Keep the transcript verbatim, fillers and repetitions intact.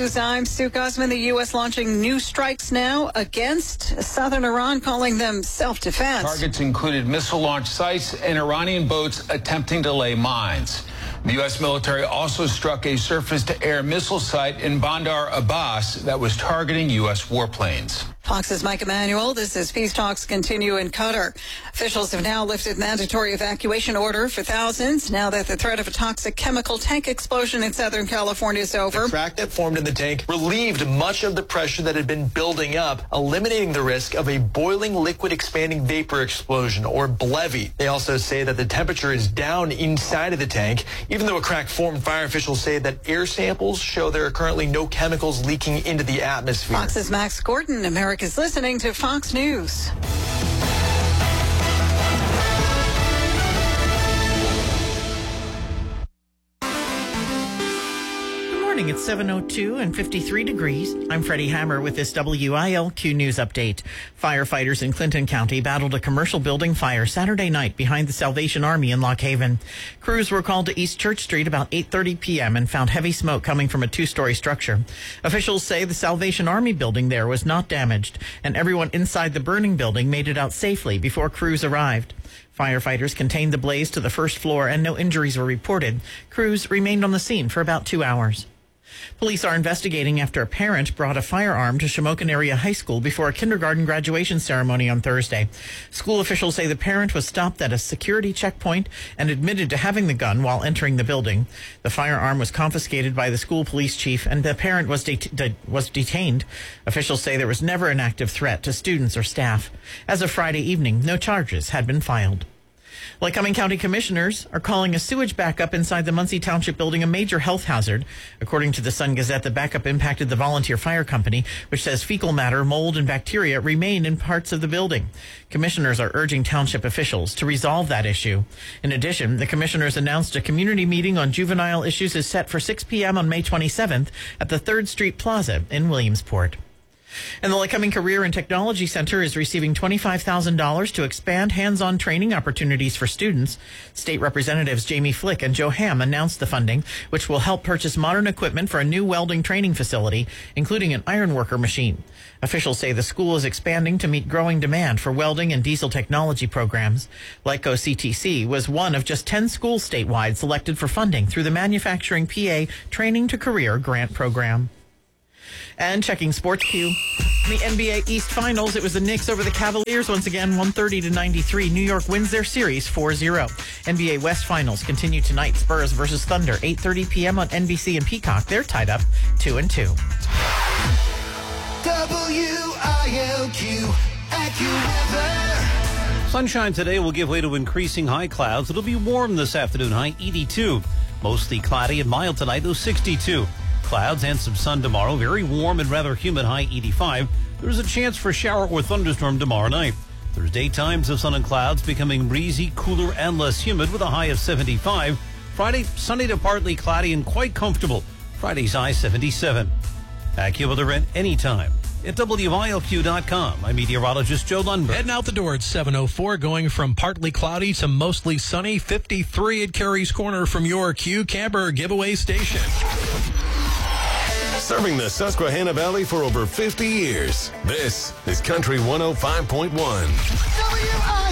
News. I'm Sue Guzman. The U S launching new strikes now against southern Iran, calling them self-defense. Targets included missile launch sites and Iranian boats attempting to lay mines. The U S military also struck a surface-to-air missile site in Bandar Abbas that was targeting U S warplanes. Fox's Mike Emanuel. This is Peace Talks continue in Qatar. Officials have now lifted mandatory evacuation order for thousands now that the threat of a toxic chemical tank explosion in Southern California is over. The crack that formed in the tank relieved much of the pressure that had been building up, eliminating the risk of a boiling liquid expanding vapor explosion, or B L E V I. They also say that the temperature is down inside of the tank. Even though a crack formed, fire officials say that air samples show there are currently no chemicals leaking into the atmosphere. Fox's Max Gordon. America's listening to Fox News. It's seven oh two and fifty-three degrees. I'm Freddie Hammer with this W I L Q News update. Firefighters in Clinton County battled a commercial building fire Saturday night behind the Salvation Army in Lock Haven. Crews were called to East Church Street about eight thirty p.m. and found heavy smoke coming from a two-story structure. Officials say the Salvation Army building there was not damaged, and everyone inside the burning building made it out safely before crews arrived. Firefighters contained the blaze to the first floor and no injuries were reported. Crews remained on the scene for about two hours. Police are investigating after a parent brought a firearm to Shamokin Area High School before a kindergarten graduation ceremony on Thursday. School officials say the parent was stopped at a security checkpoint and admitted to having the gun while entering the building. The firearm was confiscated by the school police chief and the parent was, det- de- was detained. Officials say there was never an active threat to students or staff. As of Friday evening, no charges had been filed. Lycoming County commissioners are calling a sewage backup inside the Muncie Township building a major health hazard. According to the Sun Gazette, the backup impacted the volunteer fire company, which says fecal matter, mold, and bacteria remain in parts of the building. Commissioners are urging township officials to resolve that issue. In addition, the commissioners announced a community meeting on juvenile issues is set for six p.m. on May twenty-seventh at the third Street Plaza in Williamsport. And the Lycoming Career and Technology Center is receiving twenty-five thousand dollars to expand hands-on training opportunities for students. State Representatives Jamie Flick and Joe Ham announced the funding, which will help purchase modern equipment for a new welding training facility, including an ironworker machine. Officials say the school is expanding to meet growing demand for welding and diesel technology programs. Lyco C T C was one of just ten schools statewide selected for funding through the Manufacturing P A Training to Career Grant Program. And checking Sports Q. In the N B A East Finals, it was the Knicks over the Cavaliers once again, one thirty to ninety-three. New York wins their series four zero. N B A West Finals continue tonight. Spurs versus Thunder, eight thirty p.m. on N B C and Peacock. They're tied up two and two. W I L Q AccuWeather. Sunshine today will give way to increasing high clouds. It'll be warm this afternoon, high eighty-two. Mostly cloudy and mild tonight, though sixty-two. Clouds and some sun tomorrow. Very warm and rather humid, high eighty-five. There's a chance for shower or thunderstorm tomorrow night. There's daytimes of sun and clouds becoming breezy, cooler, and less humid with a high of seventy-five. Friday, sunny to partly cloudy and quite comfortable. Friday's high seventy-seven. AccuWeather at any time at W I L Q dot com. I'm meteorologist Joe Lundberg. Heading out the door at seven oh four, going from partly cloudy to mostly sunny. fifty-three at Carey's Corner from your Q Camper giveaway station. Serving the Susquehanna Valley for over fifty years. This is Country one oh five point one. W I L Q